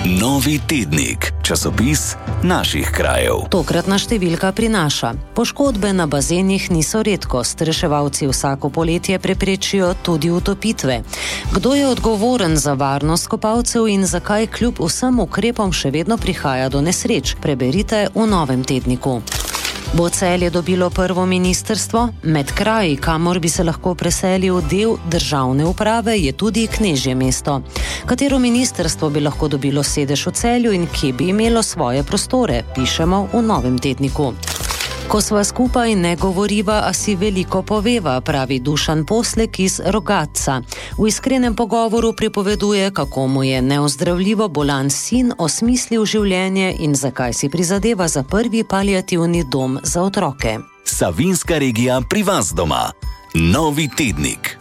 Novi tednik, časopis naših krajev. Tokratna številka prinaša: poškodbe na bazenih niso redkost, reševalci vsako poletje preprečijo tudi utopitve. Kdo je odgovoren za varnost kopalcev in zakaj kljub vsem ukrepom še vedno prihaja do nesreč? Preberite v Novem tedniku. Bo Celje dobilo prvo ministrstvo? Med kraji, kamor bi se lahko preselil del državne uprave, je tudi Knežje mesto. Katero ministrstvo bi lahko dobilo sedež v Celju in kje bi imelo svoje prostore? Pišemo v Novem tedniku. Ko sva skupaj, ne govoriva, a si veliko poveva, pravi Dušan Poslek iz Rogatca. V iskrenem pogovoru pripoveduje, kako mu je neozdravljivo bolan sin osmislil življenje in zakaj si prizadeva za prvi paliativni dom za otroke. Savinjska regija pri vas doma. Novi tednik.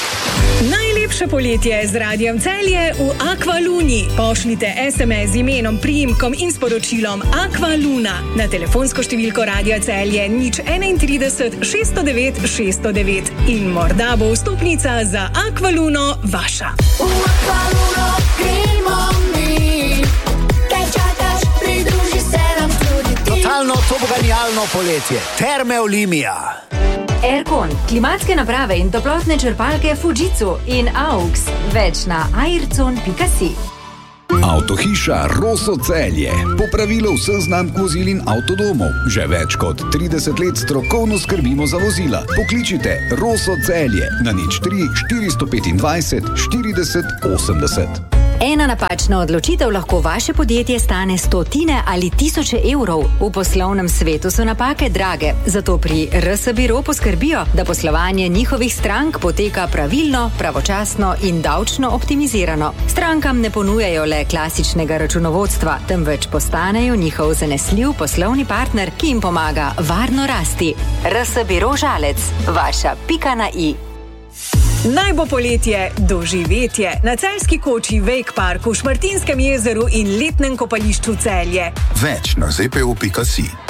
Najlepše poletje z Radiem Celje v Aqualuni. Pošljite SMS z imenom, priimkom in sporočilom Aqualuna na telefonsko številko Radia Celje 031 609 609 in morda bo vstopnica za Aqualuno vaša. V Aqualuno gremo mi, kaj čakaš, pridruži se nam tudi ti. Totalno tobogenialno poletje. Terme Olimia. Aircon, klimatske naprave in toplotne črpalke Fujitsu in AUX. Več na aircon.si. Avtohiša Rosso Celje. Popravilo vseh znamk vozil in avtodomov. Že več kot 30 let strokovno skrbimo za vozila. Pokličite Rosso Celje na 03 425 40 80. Ena napačna odločitev lahko vaše podjetje stane stotine ali tisoče evrov. V poslovnem svetu so napake drage, zato pri RS Biro poskrbijo, da poslovanje njihovih strank poteka pravilno, pravočasno in davčno optimizirano. Strankam ne ponujajo le klasičnega računovodstva, temveč postanejo njihov zanesljiv poslovni partner, ki jim pomaga varno rasti. RS Biro Žalec, vaša pika na i. Naj bo poletje doživetje na celjski koči Wake Parku, Šmartinskem jezeru in letnem kopališču Celje. Več na zpu.si.